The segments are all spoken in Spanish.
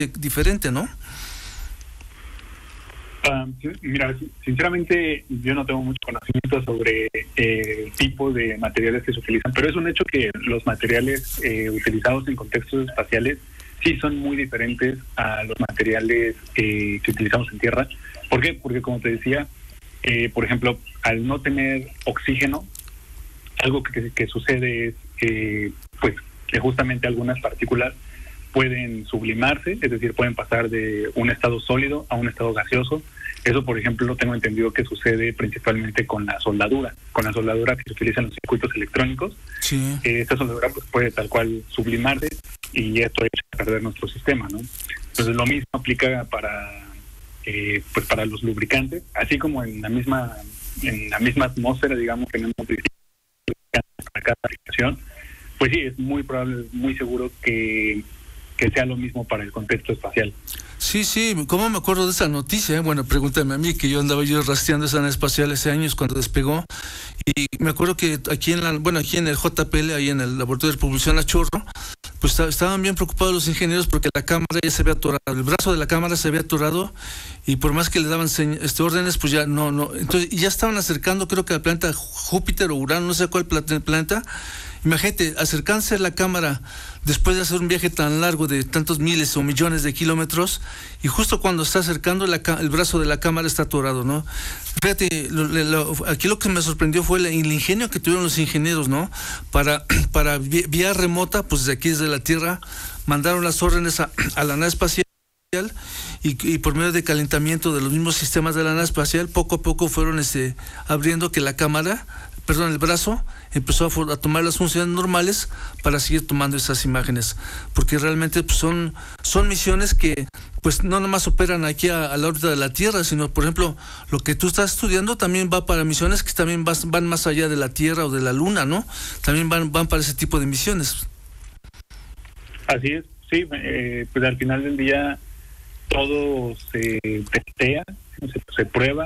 diferente, ¿no? Mira, sinceramente yo no tengo mucho conocimiento sobre el tipo de materiales que se utilizan, pero es un hecho que los materiales utilizados en contextos espaciales sí son muy diferentes a los materiales que utilizamos en Tierra. ¿Por qué? Porque como te decía, por ejemplo, al no tener oxígeno, algo que sucede es pues que justamente algunas partículas pueden sublimarse, es decir, pueden pasar de un estado sólido a un estado gaseoso. Eso, por ejemplo, lo tengo entendido que sucede principalmente con la soldadura que se utiliza en los circuitos electrónicos. Sí. Esta soldadura pues puede tal cual sublimarse y esto echa a perder nuestro sistema, ¿no? Entonces lo mismo aplica para pues para los lubricantes, así como en la misma atmósfera, digamos, tenemos lubricantes para cada aplicación. Pues sí, es muy probable, muy seguro que sea lo mismo para el contexto espacial. Sí, ¿cómo me acuerdo de esa noticia? Bueno, pregúntame a mí, que yo andaba rastreando esa nave espacial hace años cuando despegó, y me acuerdo que aquí en el JPL, ahí en el Laboratorio de Propulsión a Chorro, pues estaban bien preocupados los ingenieros porque la cámara ya se había atorado, el brazo de la cámara se había atorado, y por más que le daban órdenes, pues ya no, entonces, y ya estaban acercando, creo que al planeta Júpiter o Urano, no sé cuál planeta. Imagínate, acercarse a la cámara después de hacer un viaje tan largo de tantos miles o millones de kilómetros, y justo cuando está acercando el brazo de la cámara está atorado, ¿no? Fíjate, aquí lo que me sorprendió fue el ingenio que tuvieron los ingenieros, ¿no? Para vía remota, pues desde aquí, desde la Tierra, mandaron las órdenes a la nave espacial, y por medio de calentamiento de los mismos sistemas de la nave espacial, poco a poco fueron abriendo que el brazo empezó a tomar las funciones normales para seguir tomando esas imágenes, porque realmente pues, son misiones que pues no nomás operan aquí a la órbita de la Tierra, sino, por ejemplo, lo que tú estás estudiando también va para misiones que también van más allá de la Tierra o de la Luna, ¿no? También van para ese tipo de misiones. Así es, sí, pues al final del día todo se testea, se prueba,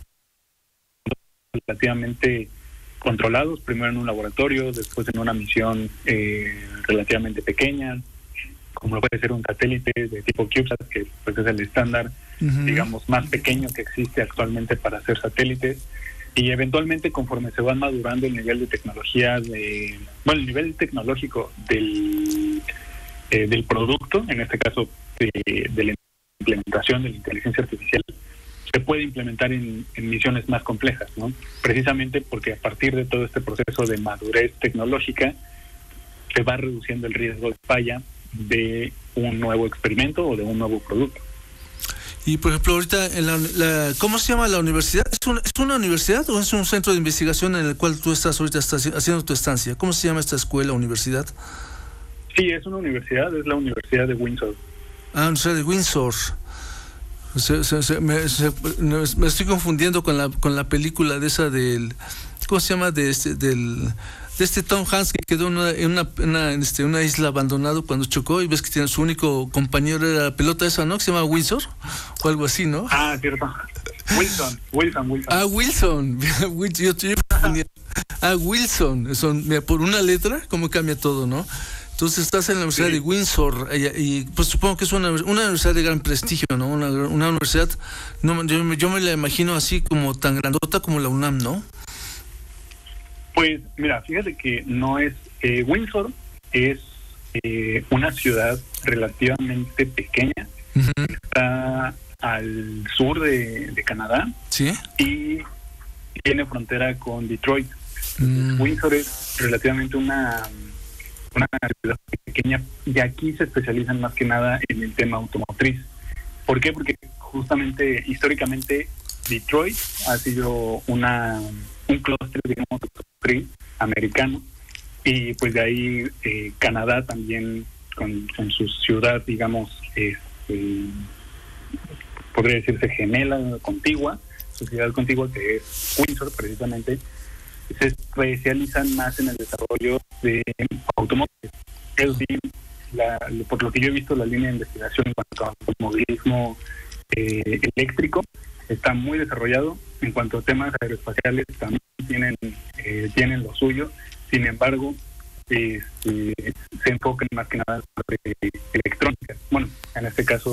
relativamente controlados, primero en un laboratorio, después en una misión relativamente pequeña, como puede ser un satélite de tipo CubeSat, que pues es el estándar, digamos, más pequeño que existe actualmente para hacer satélites, y eventualmente conforme se van madurando el nivel de tecnología, el nivel tecnológico del producto, en este caso de la implementación de la inteligencia artificial, se puede implementar en misiones más complejas, ¿no? Precisamente porque a partir de todo este proceso de madurez tecnológica se va reduciendo el riesgo de falla de un nuevo experimento o de un nuevo producto. Y por ejemplo, ahorita ¿cómo se llama la universidad? ¿Es una universidad o es un centro de investigación en el cual tú estás haciendo tu estancia? ¿Cómo se llama esta escuela, universidad? Sí, es una universidad, es la Universidad de Windsor. Universidad de Windsor. Me estoy confundiendo con la película de esa del, ¿cómo se llama? De este Tom Hanks, que quedó en una isla abandonado cuando chocó, y ves que tiene su único compañero era la pelota esa, ¿no? Que se llama Windsor o algo así, ¿no? Ah, cierto. Wilson. Ah, Wilson. Yo estoy confundiendo. Ah, Wilson. Mira, por una letra, cómo cambia todo, ¿no? Entonces estás en la Universidad de Windsor, y pues supongo que es una universidad de gran prestigio, ¿no? Una universidad, no, yo me la imagino así como tan grandota como la UNAM, ¿no? Pues mira, fíjate que no es... Windsor es una ciudad relativamente pequeña, está al sur de Canadá, ¿sí? Y tiene frontera con Detroit. Windsor es relativamente una ciudad pequeña, y aquí se especializan más que nada en el tema automotriz. ¿Por qué? Porque justamente históricamente Detroit ha sido un clúster, digamos, automotriz americano, y pues de ahí Canadá también con su ciudad, digamos, podría decirse gemela, contigua, su ciudad contigua, que es Windsor precisamente, se especializan más en el desarrollo de automóviles. Eso sí, por lo que yo he visto, la línea de investigación en cuanto a automovilismo eléctrico está muy desarrollado. En cuanto a temas aeroespaciales, también tienen lo suyo. Sin embargo, se enfocan más que nada en electrónica. Bueno, en este caso,